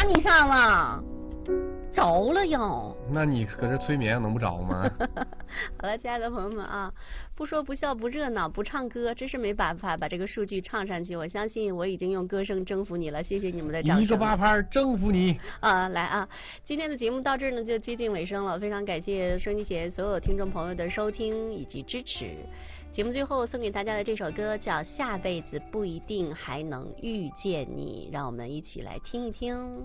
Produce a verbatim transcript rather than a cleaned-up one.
一下子，着了哟。 那你搁这催眠能不着吗？ 好了，亲爱的朋友们啊，不说不笑不热闹不唱歌，真是没办法把这个数据唱上去。我相信我已经用歌声征服你了，谢谢你们的掌声。 一个八拍征服你啊！来啊，今天的节目到这儿呢就接近尾声了，非常感谢收音机前所有听众朋友的收听以及支持。节目最后送给大家的这首歌叫《下辈子不一定还能遇见你》，让我们一起来听一听。